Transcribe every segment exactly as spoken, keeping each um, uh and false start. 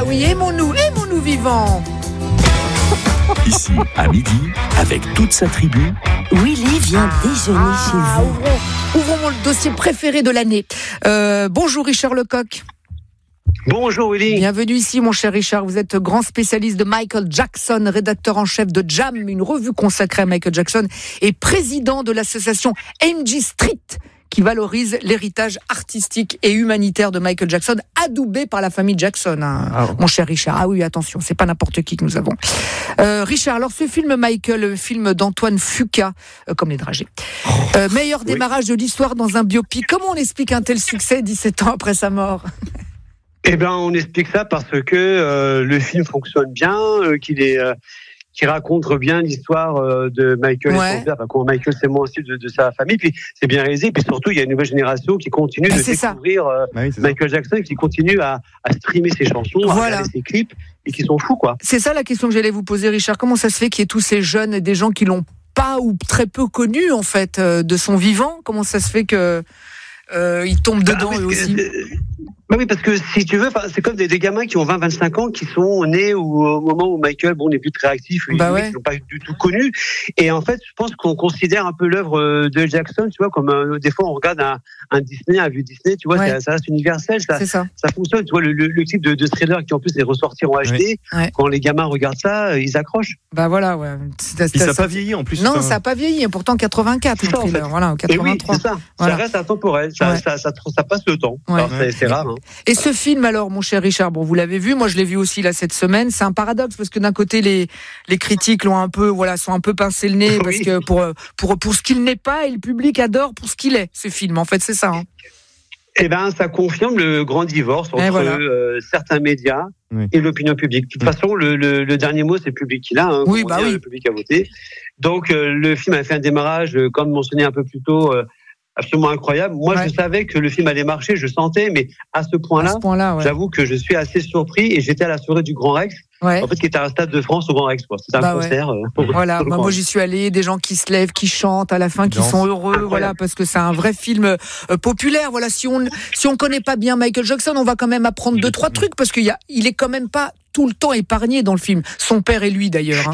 oui, aimons-nous, aimons-nous vivants. Ici, à midi, avec toute sa tribu, Willy vient déjeuner Ah, chez vous. ouvrons, ouvrons mon dossier préféré de l'année. Euh, bonjour Richard Lecoq. Bonjour Willy. Bienvenue ici mon cher Richard. Vous êtes grand spécialiste de Michael Jackson, rédacteur en chef de Jam, une revue consacrée à Michael Jackson, et président de l'association M J Street, qui valorise l'héritage artistique et humanitaire de Michael Jackson, adoubé par la famille Jackson, hein, Ah. mon cher Richard. Ah oui, attention, c'est pas n'importe qui que nous avons. Euh, Richard, alors ce film Michael, le film d'Antoine Fuqua, euh, comme les dragées, euh, meilleur démarrage de l'histoire dans un biopic. Comment on explique un tel succès dix-sept ans après sa mort ? Eh bien, on explique ça parce que euh, le film fonctionne bien, euh, qu'il est, euh, qu'il raconte bien l'histoire euh, de Michael Ouais. et son père, enfin, comment Michael s'aimant aussi de, de sa famille. Puis c'est bien réalisé. Puis surtout, il y a une nouvelle génération qui continue Ah, de c'est ça. découvrir euh, Bah oui, c'est ça. Michael Jackson, qui continue à, à streamer ses chansons, Voilà. à regarder ses clips, et qui sont fous, quoi. C'est ça la question que j'allais vous poser, Richard. Comment ça se fait qu'il y ait tous ces jeunes et des gens qui l'ont pas ou très peu connu, en fait, euh, de son vivant ? Comment ça se fait que euh, ils tombent dedans, Ah, eux oui, aussi ? euh, Bah oui, parce que si tu veux, c'est comme des, des gamins qui ont vingt à vingt-cinq ans, qui sont nés au, au moment où Michael, bon, n'est plus très actif, Bah ils ouais. n'ont pas du tout connu. Et en fait, je pense qu'on considère un peu l'œuvre de Jackson, tu vois, comme euh, des fois on regarde un, un Disney, un vieux Disney, tu vois, Ouais. ça, ça reste universel, ça, C'est ça. ça fonctionne. Tu vois, le, le, le clip de, de Thriller qui en plus est ressorti en H D, Ouais. quand les gamins regardent ça, euh, ils accrochent. Bah voilà, ouais. C'est- Puis c'est- ça n'a pas vieilli en plus. Non, enfin, ça n'a pas vieilli. Pourtant, quatre-vingt-quatre, C'est le ça, en thriller. fait. Voilà, ou Et oui, quatre-vingt-trois. c'est ça. Voilà. Ça reste intemporel, ça, Ouais. ça, ça, ça, ça passe le temps. Ouais. Alors, c'est, c'est rare. Hein. Et ce film, alors, mon cher Richard, bon, vous l'avez vu, moi je l'ai vu aussi là cette semaine. C'est un paradoxe parce que d'un côté, les les critiques l'ont un peu, voilà, sont un peu pincé le nez Oui. parce que pour pour pour ce qu'il n'est pas, et le public adore pour ce qu'il est. Ce film, en fait, c'est ça. Hein. Eh ben, ça confirme le grand divorce entre Et voilà. euh, certains médias Oui. et l'opinion publique. De toute Oui. façon, le, le, le dernier mot, c'est le public qui l'a. Hein, Oui, comme on bah dit, oui. Le public a voté. Donc, euh, le film a fait un démarrage, euh, comme mentionné un peu plus tôt, euh, absolument incroyable. Moi, Ouais. je savais que le film allait marcher, je sentais, mais à ce À point-là, ce point-là, ouais. j'avoue que je suis assez surpris et j'étais à la soirée du Grand Rex, Ouais. en fait, qui était un stade de France au Grand Rex. Quoi. C'était un Bah ouais. concert. euh, Voilà, au moi, Grand moi Rex. j'y suis allé, des gens qui se lèvent, qui chantent à la fin, qui Danse. sont heureux, Incroyable. voilà, parce que c'est un vrai film euh, populaire. Voilà, si on si on connaît pas bien Michael Jackson, on va quand même apprendre deux trois trucs parce qu'il y a, il est quand même pas tout le temps épargné dans le film. Son père et lui d'ailleurs. Hein.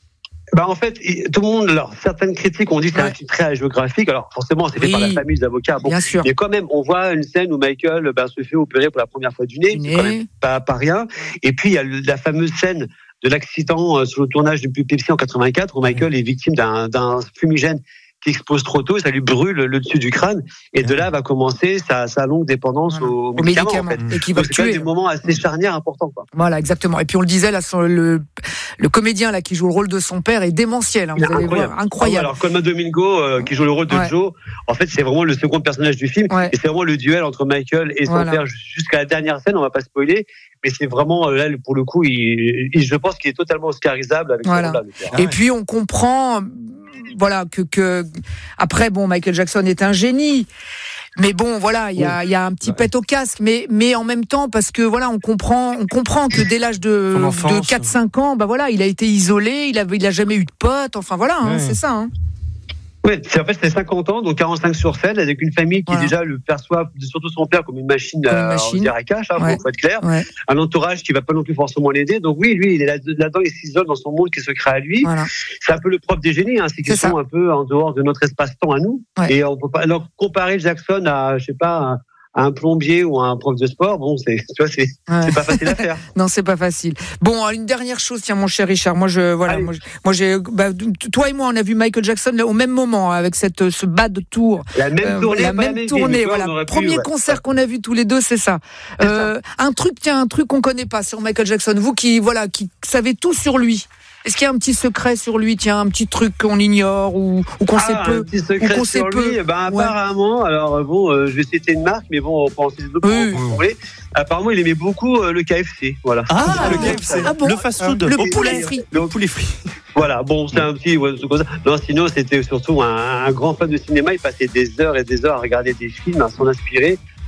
Bah en fait, il- tout le monde, alors certaines critiques ont dit que c'est Ouais. un film très géographique. Alors forcément, c'est fait Oui. par la famille des avocats. Bon, Bien sûr. mais quand même, on voit une scène où Michael ben, se fait opérer pour la première fois du nez. Du C'est quand nez. même pas, pas rien. Et puis il y a le- la fameuse scène de l'accident euh, sur le tournage du Pepsi en quatre-vingt-quatre où Michael est victime d'un, d'un fumigène qui explose trop tôt, ça lui brûle le dessus du crâne. Et de là va commencer sa, sa longue dépendance Voilà. aux Aux médicaments. médicaments. En fait. Et qui va Donc le c'est quand même tuer. des moments assez charnières importants. Quoi. Voilà, exactement. Et puis on le disait là, son- le le comédien là qui joue le rôle de son père est démentiel. Hein, Il vous est allez incroyable. voir, incroyable. Ah ouais, alors Colman Domingo, euh, qui joue le rôle de Ouais. Joe, en fait, c'est vraiment le second personnage du film. Ouais. Et c'est vraiment le duel entre Michael et son Voilà. père jusqu'à la dernière scène. On va pas spoiler, mais c'est vraiment euh, là pour le coup, il, il- je pense qu'il est totalement oscarisable avec Voilà. ce rôle-là. le père. Ah Et ouais. puis on comprend, voilà, que, que après bon, Michael Jackson est un génie. Mais bon, voilà, il y a, il y a un petit Ouais. pet au casque, mais, mais en même temps, parce que voilà, on comprend, on comprend que dès l'âge de, Son enfance. de quatre cinq ans, bah voilà, il a été isolé, il a, il a jamais eu de potes, enfin voilà, hein, Ouais. c'est ça. Hein. Ouais, c'est en fait c'est cinquante ans, donc quarante-cinq sur sept, avec une famille qui Voilà. déjà le perçoit, surtout son père, comme une machine, Comme une à, machine. on dirait à cash, hein, Ouais. faut, faut être clair. Ouais, Un entourage qui va pas non plus forcément l'aider. Donc oui, lui, il est là- là-dedans, il s'isole dans son monde qui se crée à lui. voilà. C'est un peu le propre des génies, hein, c'est qu'ils C'est ça. sont un peu en dehors de notre espace-temps à nous. Ouais. Et on peut pas alors comparer Jackson à, je sais pas, à, à un plombier ou à un prof de sport. Bon, c'est, tu vois, c'est, Ouais. c'est pas facile à faire. Non, c'est pas facile. Bon, une dernière chose, tiens, mon cher Richard. Moi, je, voilà, Allez. moi, je- moi, j'ai, bah, toi et moi, on a vu Michael Jackson là, au même moment, avec cette, ce bad tour. La même Euh, tournée, la pas même vie, tournée, mais tu vois, voilà. on aurait pu, Premier ouais. concert qu'on a vu tous les deux, c'est ça. C'est Euh, un truc, tiens, un truc qu'on connaît pas sur Michael Jackson. Vous qui, voilà, qui savez tout sur lui. Est-ce qu'il y a un petit secret sur lui, tiens, un petit truc qu'on ignore ou, ou qu'on sait Ah, peu un petit ou secret qu'on sait sur peu. lui, ben, Ouais. apparemment, alors euh, bon, euh, je vais citer une marque, mais bon, on peut en citer d'autres Oui. pour- pour voler. Apparemment, il aimait beaucoup euh, le K F C, voilà. Ah, le le K F C. K F C. Ah bon Le fast-food. Le au poulet frit. Le poulet frit. Voilà, bon, c'est un petit, ouais, c'est comme ça. Non, sinon, c'était surtout un, un grand fan de cinéma. Il passait des heures et des heures à regarder des films, à s'en inspirer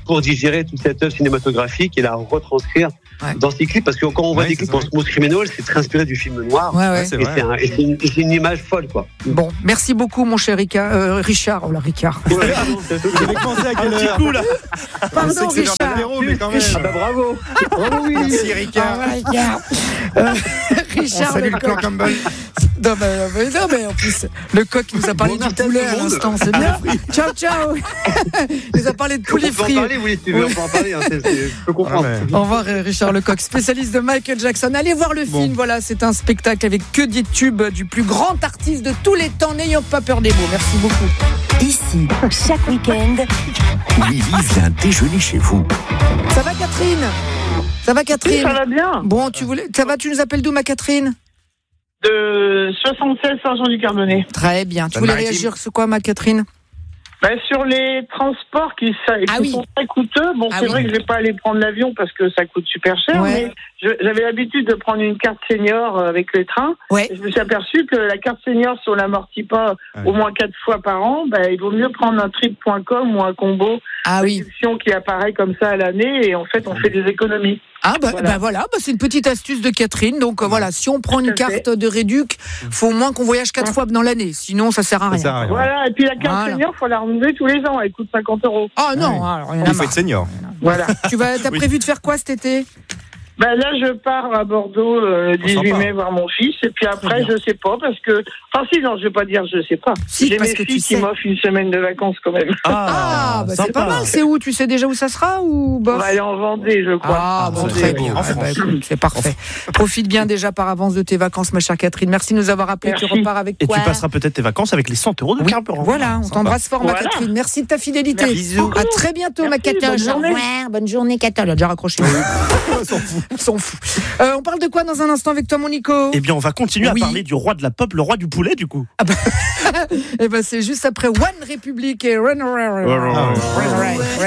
pour digérer toute cette œuvre cinématographique et la retranscrire Ouais. dans ces clips. Parce que quand on voit Ouais, des c'est clips ça. en Smooth Criminal, c'est très inspiré du film noir. Ouais, ouais. c'est Et vrai. c'est, un- et c'est une, et c'est une image folle, quoi. Bon, merci beaucoup, mon cher Ricard, euh, Richard. Oh là, Ricard. Ouais, pardon, c'est tout. Vous avez commencé à quel Un petit heure coup là. Pardon, Je sais que c'est l'heure Richard. d'apéro, mais quand même. Ah bah bravo. Bravo, oui. Merci Ricard. Ah, Ricard. Euh, On Richard, salue le le clan coq. Campbell. Non mais, mais non, mais en plus, le coq nous a parlé Bon du appétit poulet tout à le monde. l'instant, c'est bien. Ciao, ciao. Il nous a parlé de On poulet peut en frit. parler, oui, si tu veux, on peut en parler. Hein, c'est, c'est, je peux comprendre. Ah, mais- Au revoir euh, Richard Lecoq, spécialiste de Michael Jackson. Allez voir le Bon. film, voilà, c'est un spectacle avec que des tubes du plus grand artiste de tous les temps. N'ayons pas peur des mots. Merci beaucoup. Ici, chaque week-end, Willy vient déjeuner chez vous. Ça va Catherine Ça va Catherine Ça va bien. Bon, tu voulais, ça va, tu nous appelles d'où ma Catherine? De soixante-seize Saint-Jean-du-Carbonnet. Très bien. Tu Bonne voulais maritime. réagir sur quoi ma Catherine? Ben, sur les transports qui, ça- qui Ah oui. sont très coûteux, bon, Ah c'est oui. vrai que je vais pas aller prendre l'avion parce que ça coûte super cher, Ouais. mais je- j'avais l'habitude de prendre une carte senior euh, avec les trains. Ouais. Et je me suis aperçu que la carte senior, si on l'amortit pas Ouais. au moins quatre fois par an, ben, il vaut mieux prendre un trip point com ou un combo Ah oui. réduction qui apparaît comme ça à l'année et en fait, on fait des économies. Ah bah Voilà. bah voilà, bah c'est une petite astuce de Catherine. Donc euh, voilà, si on prend une Tout à fait. carte de réduc, faut au moins qu'on voyage quatre Ouais. fois dans l'année. Sinon, ça sert à Ça rien. sert à rien. Voilà. Et puis la carte Voilà. senior, faut la renouveler tous les ans. Elle coûte cinquante euros. Ah non, Ouais. alors il y en a Il faut marre. être senior. Voilà. Tu vas, t'as Oui. prévu de faire quoi cet été? Ben là, je pars à Bordeaux euh, le dix-huit sympa. mai voir mon fils. Et puis après, bien. je sais pas, parce que... Enfin si, non, je vais pas dire je sais pas. Si, J'ai parce mes que tu filles qui sais. m'offrent une semaine de vacances quand même. Ah, bah c'est sympa. pas mal. C'est où? Tu sais déjà où ça sera ou On bof? va aller en Vendée, je crois. Ah, bon, c'est très beau. bien. En Ah, France. bah, écoute, c'est parfait. Profite bien déjà par avance de tes vacances, ma chère Catherine. Merci de nous avoir appelé. Tu Merci. repars avec Et quoi? tu passeras peut-être tes vacances avec les cent euros de Oui, carburant. voilà, on Sympa. t'embrasse fort, ma Voilà. Catherine. Merci de ta fidélité. Merci Bisous. À très bientôt, ma Merci, Catherine. bonne journée. Au revoir. Bonne journée, Catherine. Elle a déjà raccroché. On s'en fout. Ils sont fous. Euh, on parle de quoi dans un instant avec toi, mon Nico? Eh bien, on va continuer Oui. à parler du roi de la pop, le roi du poulet, du coup. Eh ben, c'est juste après One Republic et Run Around. Run Around. Run Around.